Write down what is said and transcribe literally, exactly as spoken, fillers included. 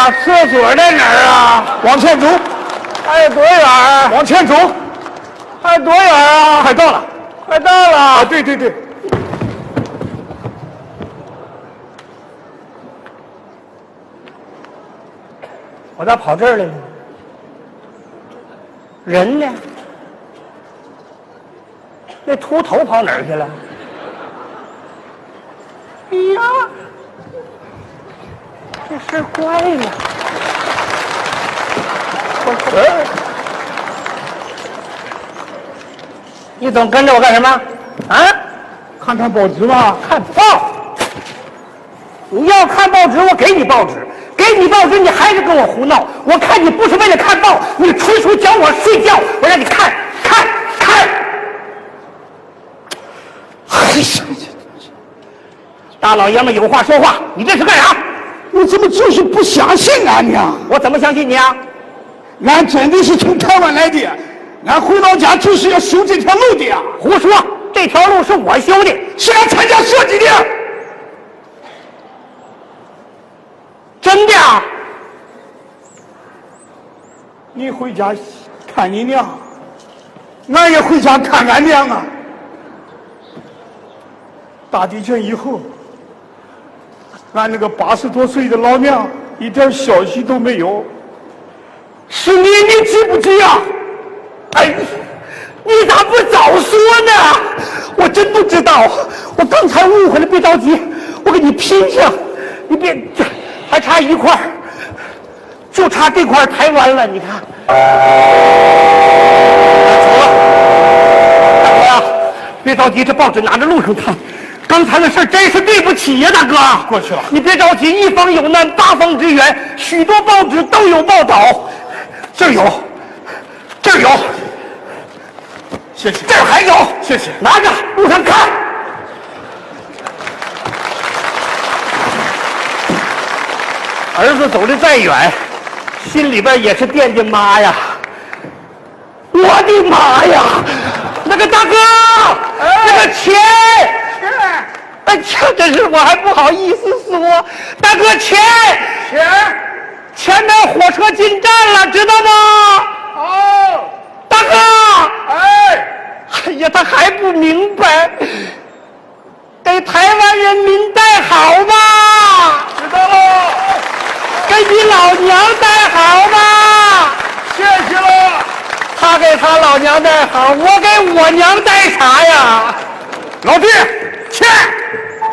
呀？厕所在哪儿啊？ 往前走。 还有多远？ 往前走。 还有多远啊？ 快到了， 快到了。 啊，对对对。 我咋跑这儿来了？人呢？那秃头跑哪儿去了？哎呀，这事儿怪了。我你总跟着我干什么？啊？ 看看报纸吧。 看报。你要看报纸，我给你报纸。给你报纸，你还是跟我胡闹。我看你不是为了看报，你纯属叫我睡觉。我让你看看看。哎呀，大老爷们有话说话，你这是干啥？ 你怎么就是不相信俺娘？ 我怎么相信你啊？ 俺真的是从台湾来的，俺回到家就是要修这条路的呀！ 胡说，这条路是我修的， 是俺参加设计的。 真的啊？ 你回家看你娘，俺也回家看俺娘啊。打地震以后，俺那个八十多岁的老娘一点消息都没有。是你，你急不急啊？ 哎，你咋不早说呢？我真不知道，我刚才误会了，别着急，我给你拼上。你别，还差一块，就差这块台湾了。你看，走了，大哥呀，别着急，这报纸拿着路上看。刚才的事真是对不起呀，大哥。 过去了， 你别着急，一方有难八方支援，许多报纸都有报道。这儿有，这儿有， 谢谢。 这儿还有， 谢谢。 拿着，路上看。儿子走得再远，心里边也是惦记妈呀。我的妈呀！那个大哥，哎、那个钱，哎，这真是我还不好意思说。大哥，钱， 钱， 前面火车进站了，知道吗？ 哦， 大哥， 哎， 哎呀，他还不明白，给台湾人民带好吧？ 知道了。 给你老娘带好吧？ 谢谢了。 他给他老娘带好，我给我娘带啥呀？ 老弟，钱。